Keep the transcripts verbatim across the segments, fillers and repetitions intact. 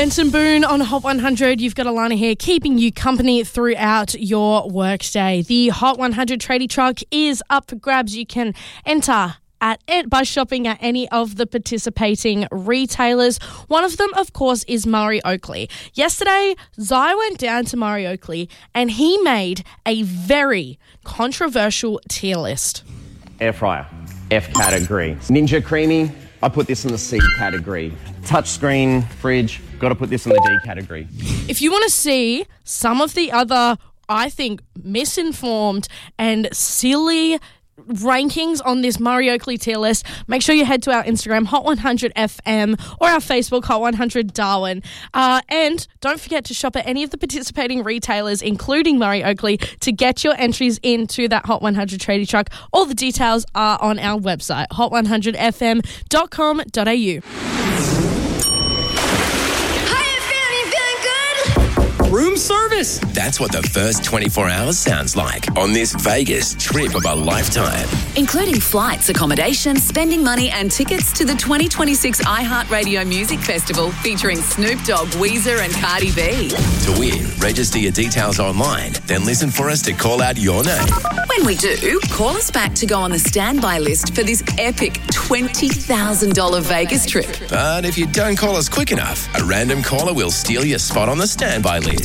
Benson Boone on Hot one hundred. You've got Alana here keeping you company throughout your workday. The Hot one hundred tradie truck is up for grabs. You can enter at it by shopping at any of the participating retailers. One of them, of course, is Murray Oakley. Yesterday, Zai went down to Murray Oakley and he made a very controversial tier list. Air fryer, F category. Ninja Creamy, I put this in the C category. Touchscreen fridge, got to put this in the D category. If you want to see some of the other, I think, misinformed and silly rankings on this Murray Oakley tier list, make sure you head to our Instagram, Hot one hundred F M, or our Facebook, Hot one hundred Darwin. Uh, and don't forget to shop at any of the participating retailers, including Murray Oakley, to get your entries into that Hot one hundred tradie truck. All the details are on our website, hot one hundred f m dot com dot a u. Room service. That's what the first twenty-four hours sounds like on this Vegas trip of a lifetime. Including flights, accommodation, spending money and tickets to the twenty twenty-six iHeartRadio Music Festival featuring Snoop Dogg, Weezer and Cardi B. To win, register your details online, then listen for us to call out your name. When we do, call us back to go on the standby list for this epic twenty thousand dollars Vegas trip. But if you don't call us quick enough, a random caller will steal your spot on the standby list.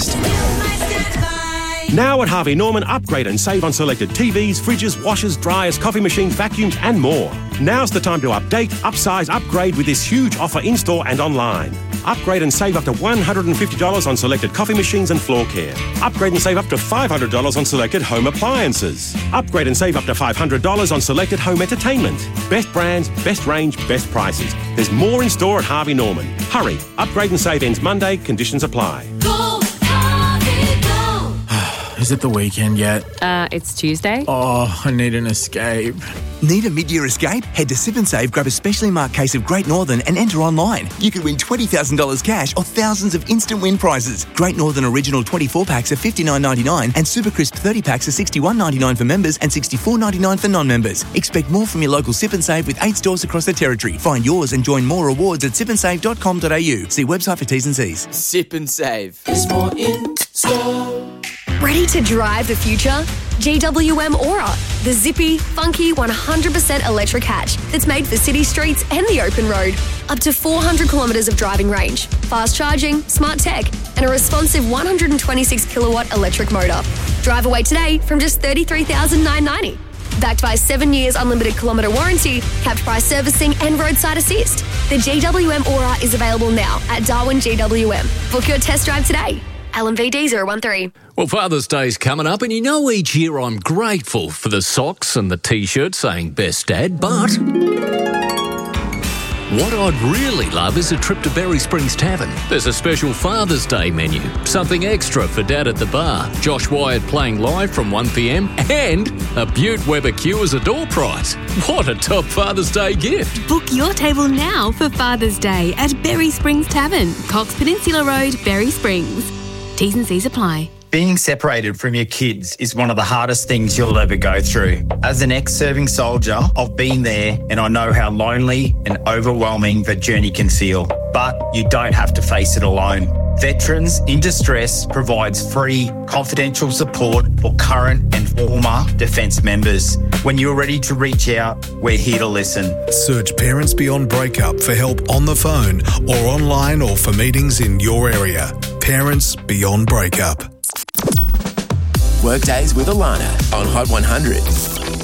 Now at Harvey Norman, upgrade and save on selected T Vs, fridges, washers, dryers, coffee machines, vacuums and more. Now's the time to update, upsize, upgrade with this huge offer in-store and online. Upgrade and save up to one hundred fifty dollars on selected coffee machines and floor care. Upgrade and save up to five hundred dollars on selected home appliances. Upgrade and save up to five hundred dollars on selected home entertainment. Best brands, best range, best prices. There's more in store at Harvey Norman. Hurry, upgrade and save ends Monday, conditions apply. Go, Harvey, go. Is it the weekend yet? Uh, it's Tuesday. Oh, I need an escape. Need a mid-year escape? Head to Sip and Save, grab a specially marked case of Great Northern and enter online. You could win twenty thousand dollars cash or thousands of instant win prizes. Great Northern Original twenty-four packs are fifty-nine ninety-nine and Super Crisp thirty packs are sixty-one ninety-nine for members and sixty-four ninety-nine for non-members. Expect more from your local Sip and Save with eight stores across the territory. Find yours and join more rewards at sip and save dot com dot a u. See website for T's and C's. Sip and Save. There's more in store. Ready to drive the future? G W M Aura, the zippy, funky, one hundred percent electric hatch that's made for city streets and the open road. Up to four hundred kilometres of driving range, fast charging, smart tech, and a responsive one hundred twenty-six kilowatt electric motor. Drive away today from just thirty-three thousand nine hundred ninety dollars. Backed by seven years unlimited kilometre warranty, capped price servicing and roadside assist. The G W M Aura is available now at Darwin G W M. Book your test drive today. L M V D zero one three. Well, Father's Day's coming up, and you know each year I'm grateful for the socks and the T-shirt saying Best Dad, but what I'd really love is a trip to Berry Springs Tavern. There's a special Father's Day menu, something extra for Dad at the bar, Josh Wyatt playing live from one p m, and a Butte Weber queue as a door prize. What a top Father's Day gift. Book your table now for Father's Day at Berry Springs Tavern, Cox Peninsula Road, Berry Springs. T's and C's apply. Being separated from your kids is one of the hardest things you'll ever go through. As an ex-serving soldier, I've been there and I know how lonely and overwhelming the journey can feel. But you don't have to face it alone. Veterans in Distress provides free, confidential support for current and former Defence members. When you're ready to reach out, we're here to listen. Search Parents Beyond Breakup for help on the phone or online or for meetings in your area. Parents Beyond Breakup. Workdays with Alana on Hot one hundred.